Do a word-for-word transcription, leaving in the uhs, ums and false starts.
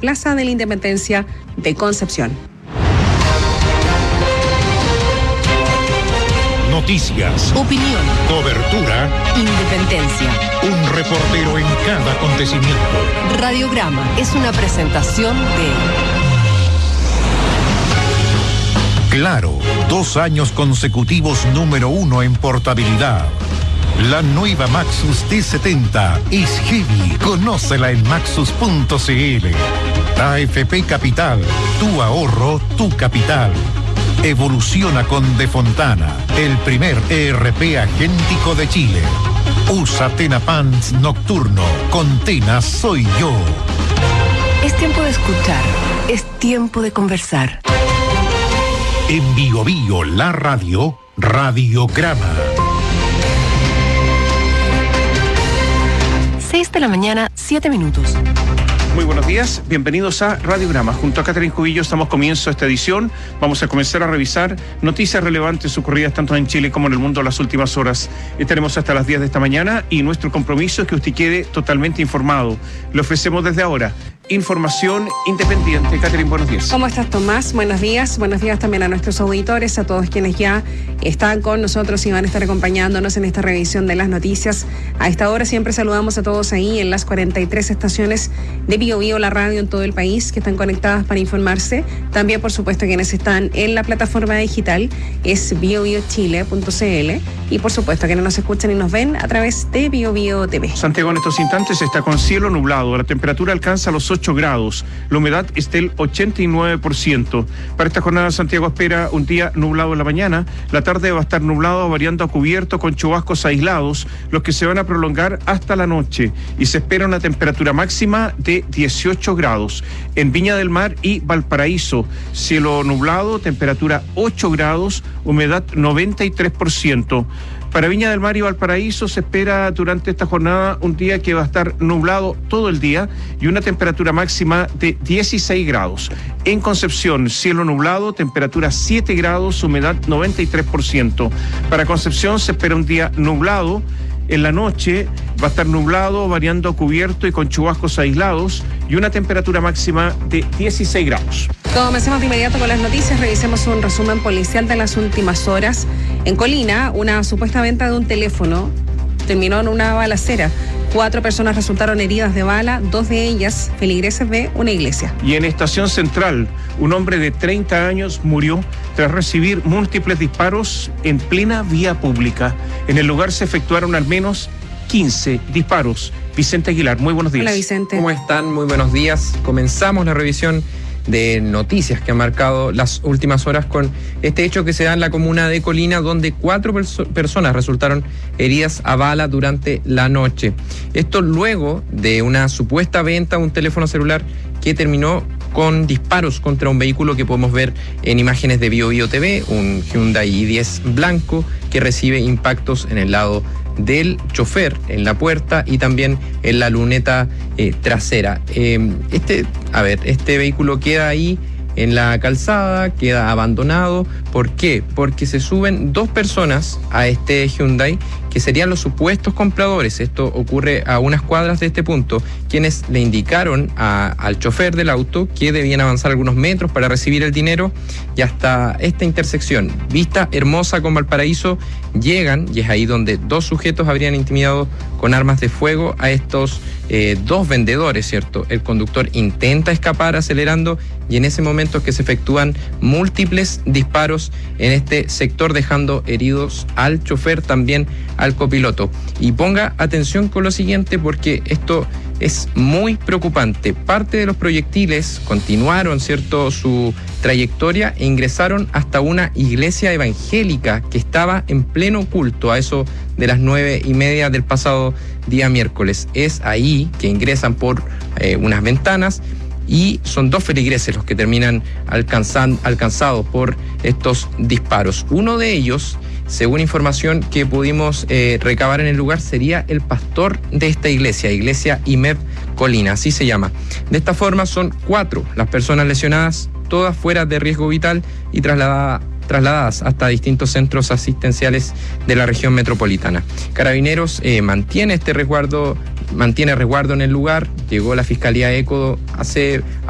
Plaza de la Independencia de Concepción. Noticias, opinión, cobertura, independencia. Un reportero en cada acontecimiento. Radiograma es una presentación de Claro, dos años consecutivos número uno en portabilidad. La nueva Maxus T setenta es heavy. Conócela en maxus punto c l. A F P Capital, tu ahorro, tu capital. Evoluciona con De Fontana, el primer E R P agéntico de Chile. Usa Tena Pants Nocturno. Con Tena soy yo. Es tiempo de escuchar, es tiempo de conversar. En Bio Bio, la radio, Radiograma. seis de la mañana, siete minutos. Muy buenos días, bienvenidos a Radiograma. Junto a Catherine Cubillo estamos comienzo esta edición. Vamos a comenzar a revisar noticias relevantes ocurridas tanto en Chile como en el mundo en las últimas horas. Estaremos hasta las diez de esta mañana y nuestro compromiso es que usted quede totalmente informado. Le ofrecemos desde ahora información independiente. Catherine, buenos días. ¿Cómo estás, Tomás? Buenos días. Buenos días también a nuestros auditores, a todos quienes ya están con nosotros y van a estar acompañándonos en esta revisión de las noticias. A esta hora siempre saludamos a todos ahí en las cuarenta y tres estaciones de Bio Bio, la radio en todo el país, que están conectadas para informarse. También, por supuesto, quienes están en la plataforma digital es bio bio chile punto c l y, por supuesto, quienes nos escuchan y nos ven a través de Bio Bio T V. Santiago en estos instantes está con cielo nublado. La temperatura alcanza los ocho grados. La humedad es del ochenta y nueve por ciento. Para esta jornada, Santiago espera un día nublado en la mañana. La tarde va a estar nublado, variando a cubierto con chubascos aislados, los que se van a prolongar hasta la noche. Y se espera una temperatura máxima de dieciocho grados. En Viña del Mar y Valparaíso, cielo nublado, temperatura ocho grados, humedad noventa y tres por ciento. Para Viña del Mar y Valparaíso se espera durante esta jornada un día que va a estar nublado todo el día y una temperatura máxima de dieciséis grados. En Concepción, cielo nublado, temperatura siete grados, humedad noventa y tres por ciento. Para Concepción se espera un día nublado. En la noche va a estar nublado, variando a cubierto y con chubascos aislados y una temperatura máxima de dieciséis grados. Comencemos de inmediato con las noticias. Revisemos un resumen policial de las últimas horas. En Colina, una supuesta venta de un teléfono terminó en una balacera. Cuatro personas resultaron heridas de bala, dos de ellas feligreses de una iglesia. Y en Estación Central, un hombre de treinta años murió tras recibir múltiples disparos en plena vía pública. En el lugar se efectuaron al menos quince disparos. Vicente Aguilar, muy buenos días. Hola, Vicente. ¿Cómo están? Muy buenos días. Comenzamos la revisión de noticias que han marcado las últimas horas con este hecho que se da en la comuna de Colina, donde cuatro perso- personas resultaron heridas a bala durante la noche. Esto luego de una supuesta venta de un teléfono celular que terminó con disparos contra un vehículo que podemos ver en imágenes de Bio Bio T V, un Hyundai i diez blanco que recibe impactos en el lado del chofer, en la puerta y también en la luneta eh, trasera. Eh, este, a ver, este vehículo queda ahí en la calzada, queda abandonado. ¿Por qué? Porque se suben dos personas a este Hyundai que serían los supuestos compradores. Esto ocurre a unas cuadras de este punto, quienes le indicaron a, al chofer del auto que debían avanzar algunos metros para recibir el dinero, y hasta esta intersección, Vista Hermosa con Valparaíso, llegan, y es ahí donde dos sujetos habrían intimidado con armas de fuego a estos eh, dos vendedores, ¿cierto? El conductor intenta escapar acelerando, y en ese momento es que se efectúan múltiples disparos en este sector, dejando heridos al chofer, también al copiloto. Y ponga atención con lo siguiente, porque esto es muy preocupante. Parte de los proyectiles continuaron, ¿cierto?, su trayectoria e ingresaron hasta una iglesia evangélica que estaba en pleno culto a eso de las nueve y media del pasado día miércoles. Es ahí que ingresan por eh, unas ventanas, y son dos feligreses los que terminan alcanzan, alcanzados por estos disparos. Uno de ellos, según información que pudimos eh, recabar en el lugar, sería el pastor de esta iglesia, Iglesia I M E B Colina, así se llama. De esta forma son cuatro las personas lesionadas, todas fuera de riesgo vital y trasladadas trasladadas hasta distintos centros asistenciales de la región metropolitana. Carabineros eh, mantiene este resguardo, mantiene resguardo en el lugar. Llegó la Fiscalía ECO hace